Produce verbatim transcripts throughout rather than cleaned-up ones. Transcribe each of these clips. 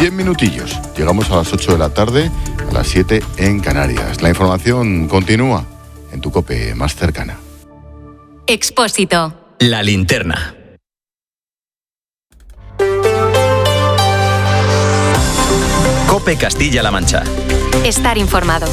diez minutillos. Llegamos a las ocho de la tarde, a las siete en Canarias. La información continúa en tu COPE más cercana. Expósito. La linterna. COPE Castilla-La Mancha. Estar informado.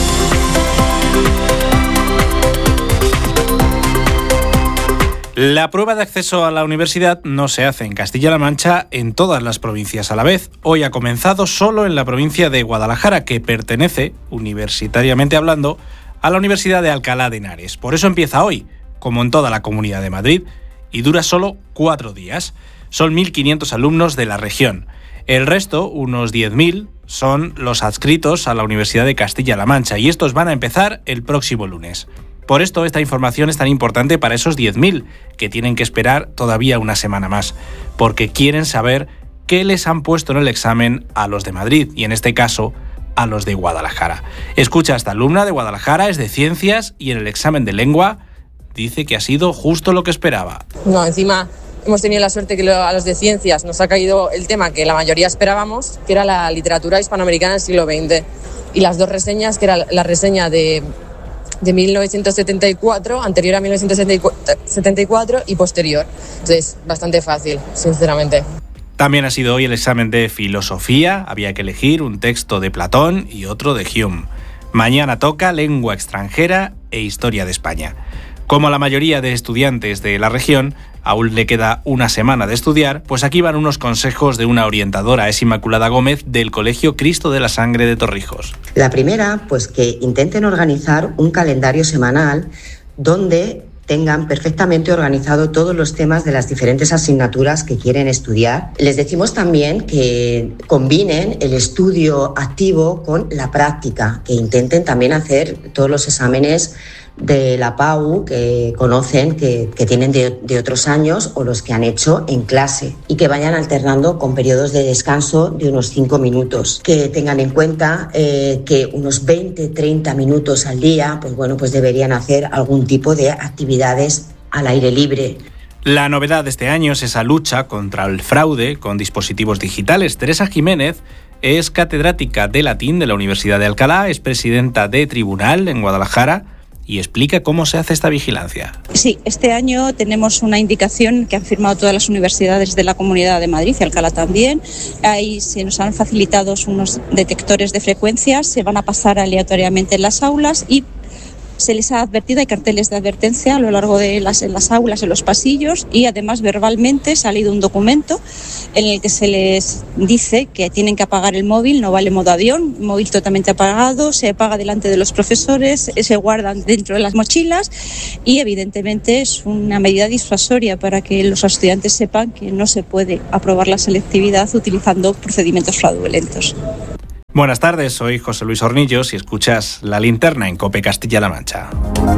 La prueba de acceso a la universidad no se hace en Castilla-La Mancha en todas las provincias a la vez. Hoy ha comenzado solo en la provincia de Guadalajara, que pertenece, universitariamente hablando, a la Universidad de Alcalá de Henares. Por eso empieza hoy, como en toda la Comunidad de Madrid, y dura solo cuatro días. Son mil quinientos alumnos de la región. El resto, unos diez mil, son los adscritos a la Universidad de Castilla-La Mancha, y estos van a empezar el próximo lunes. Por esto, esta información es tan importante para esos diez mil, que tienen que esperar todavía una semana más, porque quieren saber qué les han puesto en el examen a los de Madrid, y en este caso, a los de Guadalajara. Escucha a esta alumna de Guadalajara, es de Ciencias, y en el examen de Lengua dice que ha sido justo lo que esperaba. No, encima hemos tenido la suerte que a los de Ciencias nos ha caído el tema que la mayoría esperábamos, que era la literatura hispanoamericana del siglo veinte. Y las dos reseñas, que era la reseña de... de mil novecientos setenta y cuatro, anterior a mil novecientos setenta y cuatro y posterior. Entonces, bastante fácil, sinceramente. También ha sido hoy el examen de filosofía. Había que elegir un texto de Platón y otro de Hume. Mañana toca lengua extranjera e historia de España. Como a la mayoría de estudiantes de la región aún le queda una semana de estudiar, pues aquí van unos consejos de una orientadora, es Inmaculada Gómez, del Colegio Cristo de la Sangre de Torrijos. La primera, pues que intenten organizar un calendario semanal donde tengan perfectamente organizado todos los temas de las diferentes asignaturas que quieren estudiar. Les decimos también que combinen el estudio activo con la práctica, que intenten también hacer todos los exámenes de la P A U que conocen, que, que tienen de, de otros años o los que han hecho en clase, y que vayan alternando con periodos de descanso de unos cinco minutos. Que tengan en cuenta eh, que unos veinte a treinta minutos al día, pues bueno, pues deberían hacer algún tipo de actividades al aire libre. La novedad de este año es esa lucha contra el fraude con dispositivos digitales. Teresa Jiménez es catedrática de latín de la Universidad de Alcalá, es presidenta de Tribunal en Guadalajara, y explica cómo se hace esta vigilancia. Sí, este año tenemos una indicación que han firmado todas las universidades de la Comunidad de Madrid y Alcalá también. Ahí se nos han facilitado unos detectores de frecuencias, se van a pasar aleatoriamente en las aulas y se les ha advertido, hay carteles de advertencia a lo largo de las, en las aulas, en los pasillos, y además verbalmente ha salido un documento en el que se les dice que tienen que apagar el móvil, no vale modo avión, móvil totalmente apagado, se apaga delante de los profesores, se guardan dentro de las mochilas, y evidentemente es una medida disuasoria para que los estudiantes sepan que no se puede aprobar la selectividad utilizando procedimientos fraudulentos. Buenas tardes, soy José Luis Hornillos y escuchas La Linterna en COPE Castilla-La Mancha.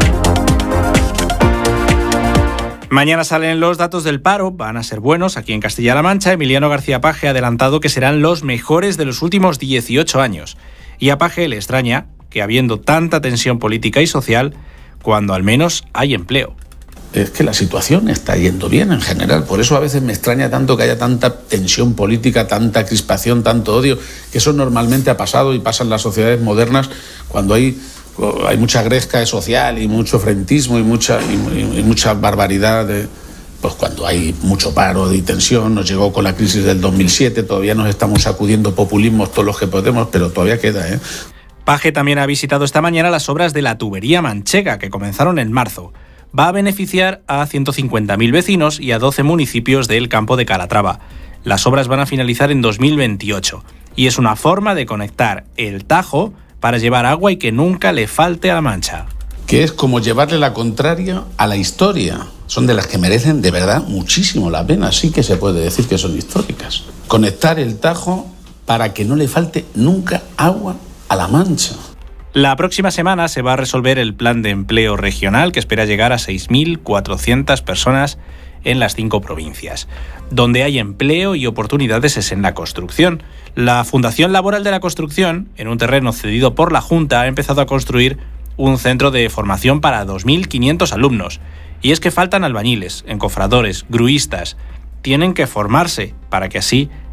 Mañana salen los datos del paro, van a ser buenos aquí en Castilla-La Mancha. Emiliano García Paje ha adelantado que serán los mejores de los últimos dieciocho años. Y a Paje le extraña que, habiendo tanta tensión política y social, cuando al menos hay empleo. Es que la situación está yendo bien en general, por eso a veces me extraña tanto que haya tanta tensión política, tanta crispación, tanto odio, que eso normalmente ha pasado y pasa en las sociedades modernas cuando hay, hay mucha gresca social y mucho frentismo y mucha, y, y mucha barbaridad, de, pues cuando hay mucho paro y tensión. Nos llegó con la crisis del dos mil siete, todavía nos estamos sacudiendo populismos todos los que podemos, pero todavía queda, ¿eh? Paje también ha visitado esta mañana las obras de la tubería manchega, que comenzaron en marzo. Va a beneficiar a ciento cincuenta mil vecinos y a doce municipios del campo de Calatrava. Las obras van a finalizar en dos mil veintiocho y es una forma de conectar el Tajo para llevar agua y que nunca le falte a La Mancha. Que es como llevarle la contraria a la historia. Son de las que merecen de verdad muchísimo la pena, sí que se puede decir que son históricas. Conectar el Tajo para que no le falte nunca agua a La Mancha. La próxima semana se va a resolver el plan de empleo regional, que espera llegar a seis mil cuatrocientas personas en las cinco provincias. Donde hay empleo y oportunidades es en la construcción. La Fundación Laboral de la Construcción, en un terreno cedido por la Junta, ha empezado a construir un centro de formación para dos mil quinientos alumnos. Y es que faltan albañiles, encofradores, gruistas. Tienen que formarse para que así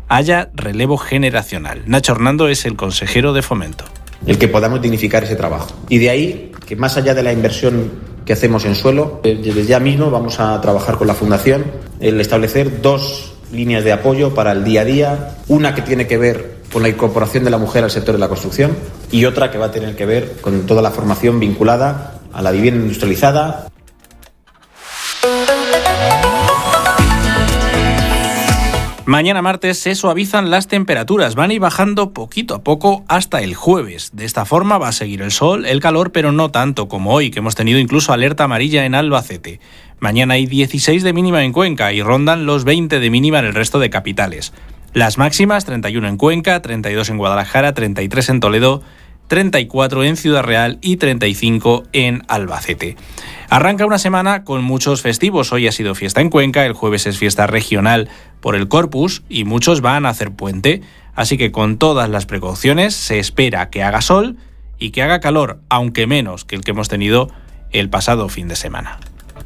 haya relevo generacional. Nacho Hernando es el consejero de Fomento. El que podamos dignificar ese trabajo. Y de ahí que más allá de la inversión que hacemos en suelo, desde ya mismo vamos a trabajar con la Fundación el establecer dos líneas de apoyo para el día a día, una que tiene que ver con la incorporación de la mujer al sector de la construcción y otra que va a tener que ver con toda la formación vinculada a la vivienda industrializada. Mañana martes se suavizan las temperaturas, van a ir bajando poquito a poco hasta el jueves. De esta forma va a seguir el sol, el calor, pero no tanto como hoy, que hemos tenido incluso alerta amarilla en Albacete. Mañana hay dieciséis de mínima en Cuenca y rondan los veinte de mínima en el resto de capitales. Las máximas, treinta y uno en Cuenca, treinta y dos en Guadalajara, treinta y tres en Toledo, treinta y cuatro en Ciudad Real y treinta y cinco en Albacete. Arranca una semana con muchos festivos. Hoy ha sido fiesta en Cuenca, el jueves es fiesta regional por el Corpus y muchos van a hacer puente. Así que con todas las precauciones se espera que haga sol y que haga calor, aunque menos que el que hemos tenido el pasado fin de semana.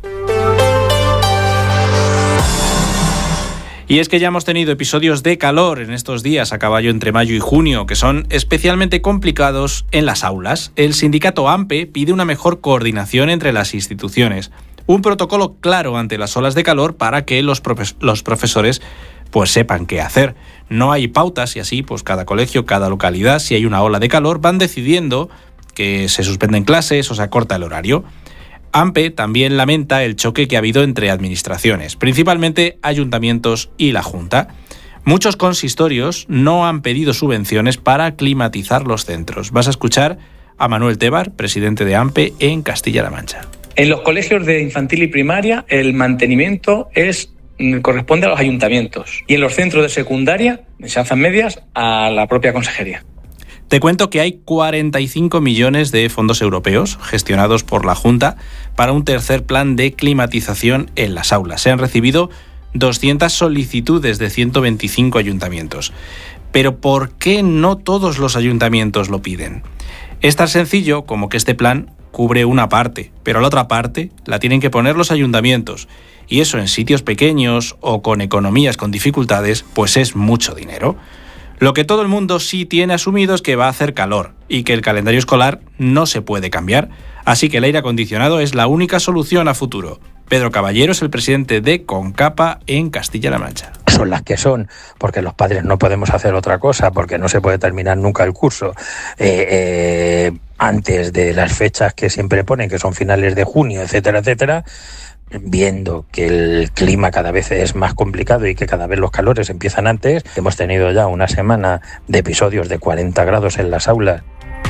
Y es que ya hemos tenido episodios de calor en estos días a caballo entre mayo y junio, que son especialmente complicados en las aulas. El sindicato AMPE pide una mejor coordinación entre las instituciones, un protocolo claro ante las olas de calor para que los, profe- los profesores pues sepan qué hacer. No hay pautas y así pues cada colegio, cada localidad, si hay una ola de calor, van decidiendo que se suspenden clases o se acorta el horario. AMPE también lamenta el choque que ha habido entre administraciones, principalmente ayuntamientos y la Junta. Muchos consistorios no han pedido subvenciones para climatizar los centros. Vas a escuchar a Manuel Tebar, presidente de AMPE en Castilla-La Mancha. En los colegios de infantil y primaria el mantenimiento es corresponde a los ayuntamientos y en los centros de secundaria, enseñanzas medias, a la propia consejería. Te cuento que hay cuarenta y cinco millones de fondos europeos gestionados por la Junta para un tercer plan de climatización en las aulas. Se han recibido doscientas solicitudes de ciento veinticinco ayuntamientos. Pero ¿por qué no todos los ayuntamientos lo piden? Es tan sencillo como que este plan cubre una parte, pero la otra parte la tienen que poner los ayuntamientos. Y eso en sitios pequeños o con economías con dificultades, pues es mucho dinero. Lo que todo el mundo sí tiene asumido es que va a hacer calor y que el calendario escolar no se puede cambiar, así que el aire acondicionado es la única solución a futuro. Pedro Caballero es el presidente de CONCAPA en Castilla-La Mancha. Son las que son, porque los padres no podemos hacer otra cosa, porque no se puede terminar nunca el curso eh, eh, antes de las fechas que siempre ponen, que son finales de junio, etcétera, etcétera. Viendo que el clima cada vez es más complicado y que cada vez los calores empiezan antes, hemos tenido ya una semana de episodios de cuarenta grados en las aulas.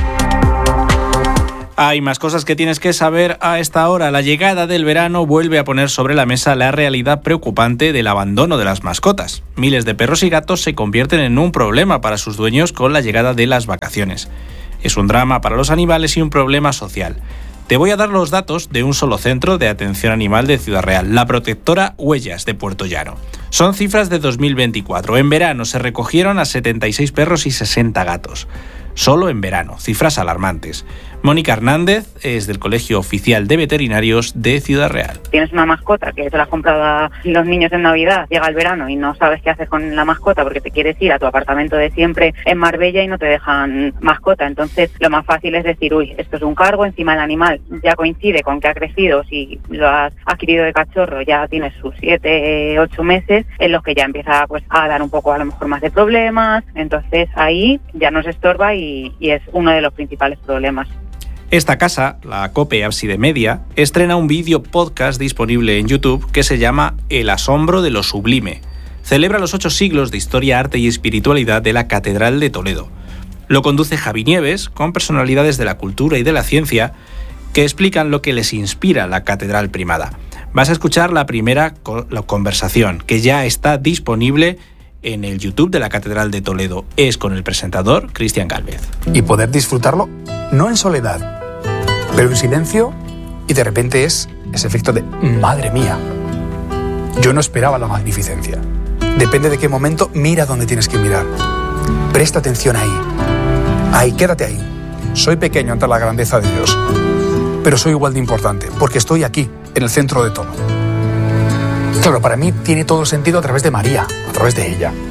Hay más cosas que tienes que saber a esta hora. La llegada del verano vuelve a poner sobre la mesa la realidad preocupante del abandono de las mascotas. Miles de perros y gatos se convierten en un problema para sus dueños con la llegada de las vacaciones. Es un drama para los animales y un problema social. Te voy a dar los datos de un solo centro de atención animal de Ciudad Real, la protectora Huellas de Puerto Llano. Son cifras de dos mil veinticuatro. En verano se recogieron a setenta y seis perros y sesenta gatos. Solo en verano, cifras alarmantes. Mónica Hernández es del Colegio Oficial de Veterinarios de Ciudad Real. Tienes una mascota que te la has comprado a los niños en Navidad, llega el verano y no sabes qué hacer con la mascota porque te quieres ir a tu apartamento de siempre en Marbella y no te dejan mascota. Entonces lo más fácil es decir, uy, esto es un cargo, encima el animal ya coincide con que ha crecido, si lo has adquirido de cachorro ya tienes sus siete, ocho meses en los que ya empieza pues a dar un poco a lo mejor más de problemas. Entonces ahí ya nos estorba y, y es uno de los principales problemas. Esta casa, la COPE Ábside Media, estrena un vídeo podcast disponible en YouTube que se llama El asombro de lo sublime. Celebra los ocho siglos de historia, arte y espiritualidad de la Catedral de Toledo. Lo conduce Javi Nieves, con personalidades de la cultura y de la ciencia que explican lo que les inspira la Catedral Primada. Vas a escuchar la primera co- la conversación, que ya está disponible en el YouTube de la Catedral de Toledo. Es con el presentador Cristian Gálvez. Y poder disfrutarlo no en soledad, pero en silencio, y de repente es ese efecto de madre mía. Yo no esperaba la magnificencia. Depende de qué momento, mira dónde tienes que mirar. Presta atención ahí. Ahí, quédate ahí. Soy pequeño ante la grandeza de Dios, pero soy igual de importante, porque estoy aquí, en el centro de todo. Claro, para mí tiene todo sentido a través de María, a través de ella,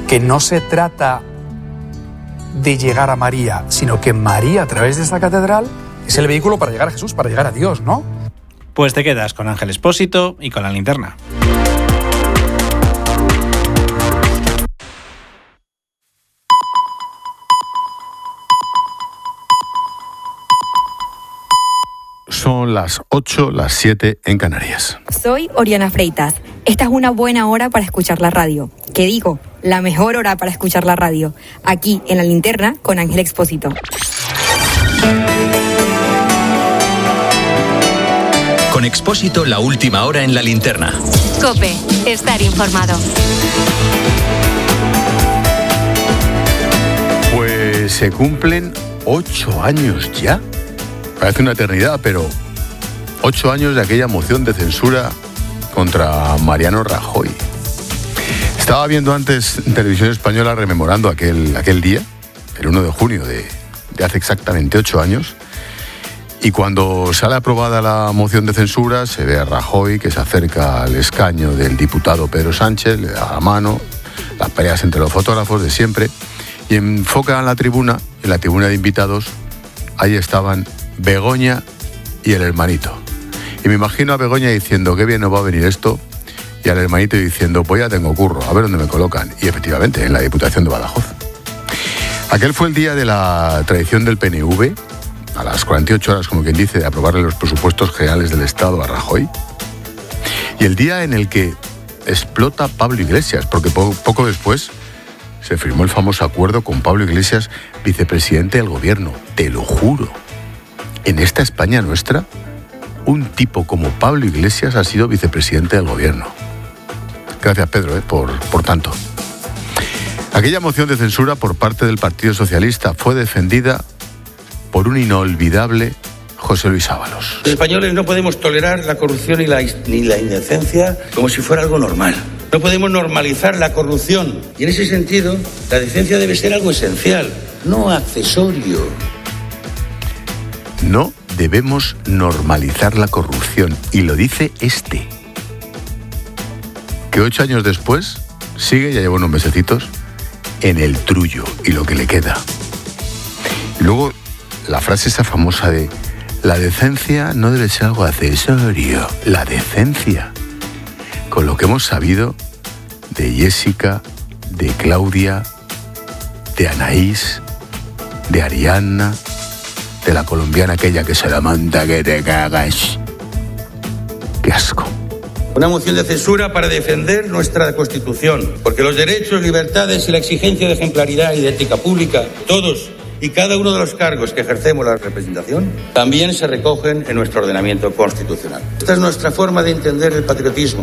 que no se trata de llegar a María, sino que María, a través de esta catedral, es el vehículo para llegar a Jesús, para llegar a Dios, ¿no? Pues te quedas con Ángel Expósito y con la linterna. Son las ocho, las siete en Canarias. Soy Oriana Freitas. Esta es una buena hora para escuchar la radio. ¿Qué digo? La mejor hora para escuchar la radio. Aquí en La Linterna con Ángel Expósito. Con Expósito, la última hora en La Linterna. COPE, estar informado. Pues se cumplen ocho años ya. Parece una eternidad, pero ocho años de aquella moción de censura contra Mariano Rajoy. Estaba viendo antes en Televisión Española rememorando aquel, aquel día, el uno de junio de, de hace exactamente ocho años, y cuando sale aprobada la moción de censura se ve a Rajoy que se acerca al escaño del diputado Pedro Sánchez, le da la mano, las peleas entre los fotógrafos de siempre, y enfoca en la tribuna, en la tribuna de invitados, ahí estaban Begoña y el hermanito. Y me imagino a Begoña diciendo, qué bien nos va a venir esto, y al hermanito diciendo, pues ya tengo curro, a ver dónde me colocan. Y efectivamente, en la Diputación de Badajoz. Aquel fue el día de la traición del P N V, a las cuarenta y ocho horas, como quien dice, de aprobarle los presupuestos generales del Estado a Rajoy. Y el día en el que explota Pablo Iglesias, porque po- poco después se firmó el famoso acuerdo con Pablo Iglesias, vicepresidente del gobierno. Te lo juro. En esta España nuestra, un tipo como Pablo Iglesias ha sido vicepresidente del gobierno. Gracias, Pedro, eh, por, por tanto. Aquella moción de censura por parte del Partido Socialista fue defendida por un inolvidable José Luis Ábalos. Los españoles no podemos tolerar la corrupción y la, ni la indecencia como si fuera algo normal. No podemos normalizar la corrupción. Y en ese sentido, la decencia debe ser algo esencial, no accesorio. No debemos normalizar la corrupción, y lo dice este, que ocho años después sigue, ya lleva unos mesecitos, en el trullo y lo que le queda. Y luego la frase esa famosa de la decencia no debe ser algo accesorio, la decencia, con lo que hemos sabido de Jessica, de Claudia, de Anaís, de Ariadna, de la colombiana aquella que se la manda que te cagas. ¡Qué asco! Una moción de censura para defender nuestra Constitución, porque los derechos, libertades y la exigencia de ejemplaridad y de ética pública, todos y cada uno de los cargos que ejercemos la representación, también se recogen en nuestro ordenamiento constitucional. Esta es nuestra forma de entender el patriotismo.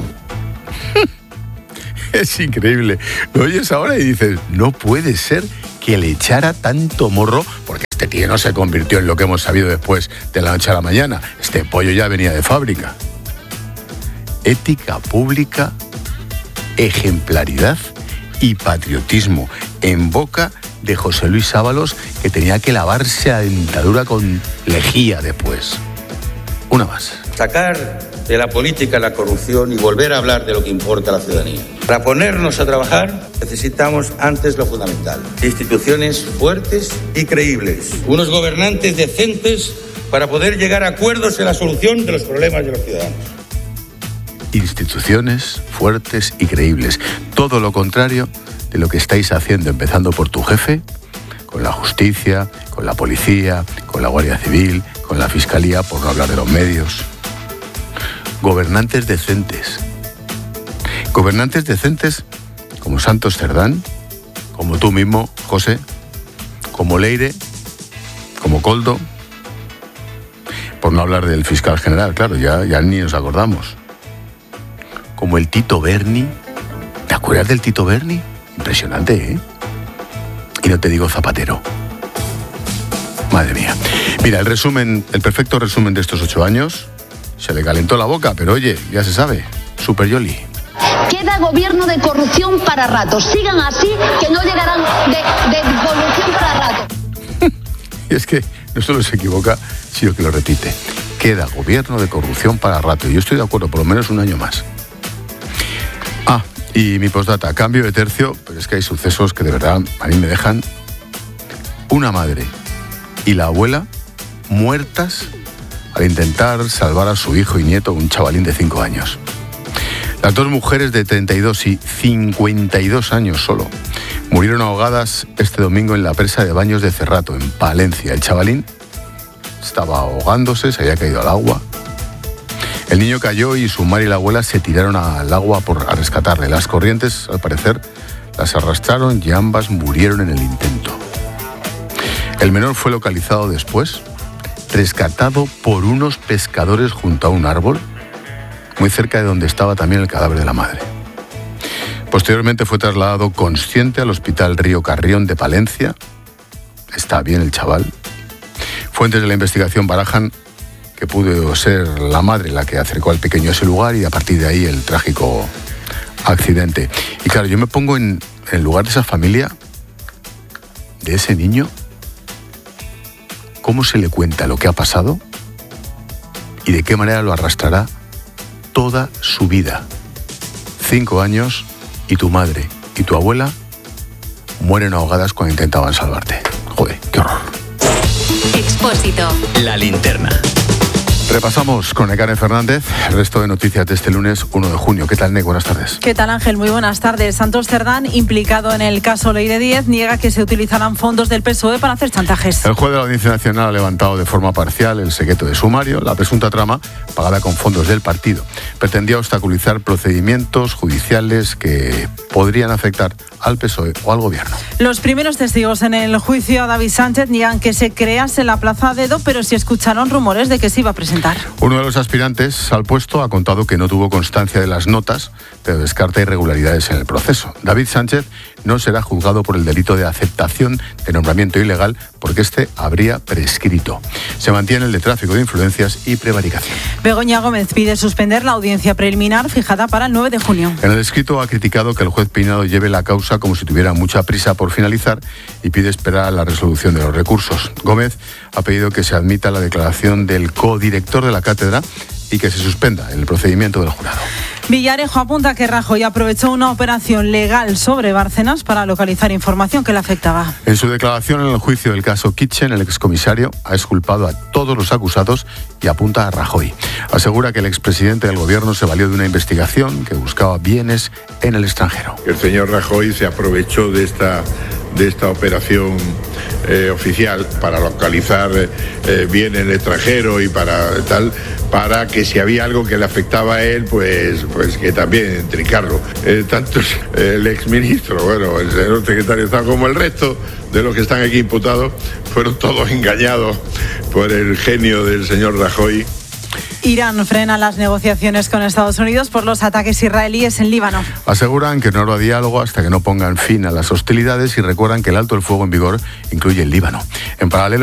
Es increíble. Lo oyes ahora y dices, no puede ser que le echara tanto morro, porque este tío no se convirtió en lo que hemos sabido después de la noche a la mañana. Este pollo ya venía de fábrica. Ética pública, ejemplaridad y patriotismo en boca de José Luis Ábalos, que tenía que lavarse la dentadura con lejía después. Una más. Sacar de la política la corrupción y volver a hablar de lo que importa a la ciudadanía. Para ponernos a trabajar necesitamos antes lo fundamental: instituciones fuertes y creíbles, unos gobernantes decentes para poder llegar a acuerdos en la solución de los problemas de los ciudadanos. Instituciones fuertes y creíbles. Todo lo contrario de lo que estáis haciendo, empezando por tu jefe, con la justicia, con la policía, con la Guardia Civil, con la Fiscalía, por no hablar de los medios. Gobernantes decentes. Gobernantes decentes como Santos Cerdán, como tú mismo, José, como Leire, como Coldo, por no hablar del fiscal general, claro, ya, ya ni nos acordamos. Como el Tito Berni. ¿Te acuerdas del Tito Berni? Impresionante, ¿eh? Y no te digo Zapatero. Madre mía. Mira, el resumen, el perfecto resumen de estos ocho años. Se le calentó la boca, pero oye, ya se sabe. Super Yoli. Queda gobierno de corrupción para rato. Sigan así, que no llegarán de, de corrupción para rato. Y es que no solo se equivoca, sino que lo repite. Queda gobierno de corrupción para rato. Y yo estoy de acuerdo, por lo menos un año más. Ah, Y mi postdata, cambio de tercio, pero es que hay sucesos que de verdad a mí me dejan una madre y la abuela muertas al intentar salvar a su hijo y nieto, un chavalín de cinco años. Las dos mujeres de treinta y dos y cincuenta y dos años solo murieron ahogadas este domingo en la presa de Baños de Cerrato, en Palencia. El chavalín estaba ahogándose, se había caído al agua. El niño cayó y su madre y la abuela se tiraron al agua por, a rescatarle. Las corrientes, al parecer, las arrastraron y ambas murieron en el intento. El menor fue localizado después, rescatado por unos pescadores junto a un árbol, muy cerca de donde estaba también el cadáver de la madre. Posteriormente fue trasladado consciente al Hospital Río Carrión de Palencia. Está bien el chaval. Fuentes de la investigación barajan que pudo ser la madre la que acercó al pequeño a ese lugar y a partir de ahí el trágico accidente. Y claro, yo me pongo en, en el lugar de esa familia, de ese niño, cómo se le cuenta lo que ha pasado y de qué manera lo arrastrará toda su vida. Cinco años y tu madre y tu abuela mueren ahogadas cuando intentaban salvarte. Joder, qué horror. Expósito. La linterna. Repasamos con Nekane Fernández el resto de noticias de este lunes uno de junio. ¿Qué tal, Nek? Buenas tardes. ¿Qué tal, Ángel? Muy buenas tardes. Santos Cerdán, implicado en el caso Leire Díez, niega que se utilizarán fondos del P S O E para hacer chantajes. El juez de la Audiencia Nacional ha levantado de forma parcial el secreto de sumario. La presunta trama, pagada con fondos del partido, pretendía obstaculizar procedimientos judiciales que podrían afectar al P S O E o al Gobierno. Los primeros testigos en el juicio a David Sánchez niegan que se crease la plaza a dedo, pero sí escucharon rumores de que se iba a presentar. Uno de los aspirantes al puesto ha contado que no tuvo constancia de las notas, pero descarta irregularidades en el proceso. David Sánchez no será juzgado por el delito de aceptación de nombramiento ilegal porque este habría prescrito. Se mantiene el de tráfico de influencias y prevaricación. Begoña Gómez pide suspender la audiencia preliminar fijada para el nueve de junio. En el escrito ha criticado que el juez Peinado lleve la causa como si tuviera mucha prisa por finalizar y pide esperar a la resolución de los recursos. Gómez ha pedido que se admita la declaración del codirector de la cátedra y que se suspenda el procedimiento del jurado. Villarejo apunta que Rajoy aprovechó una operación legal sobre Bárcenas para localizar información que le afectaba. En su declaración en el juicio del caso Kitchen, el excomisario ha exculpado a todos los acusados y apunta a Rajoy. Asegura que el expresidente del gobierno se valió de una investigación que buscaba bienes en el extranjero. El señor Rajoy se aprovechó de esta de esta operación eh, oficial para localizar eh, bien en el extranjero y para tal, para que si había algo que le afectaba a él, pues, pues que también trincarlo. Eh, tanto el exministro, bueno, el señor secretario de Estado como el resto de los que están aquí imputados fueron todos engañados por el genio del señor Rajoy. Irán frena las negociaciones con Estados Unidos por los ataques israelíes en Líbano. Aseguran que no habrá diálogo hasta que no pongan fin a las hostilidades y recuerdan que el alto el fuego en vigor incluye el Líbano. En paralelo,